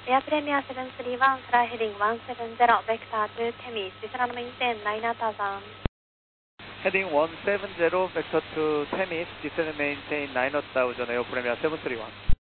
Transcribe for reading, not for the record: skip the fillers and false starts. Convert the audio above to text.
Air Premier 731 Fly Heading 170 Vector to Temis, descend and maintain 9000. Heading 170 vector to Temis, descend and maintain 9000, Air Premier 731.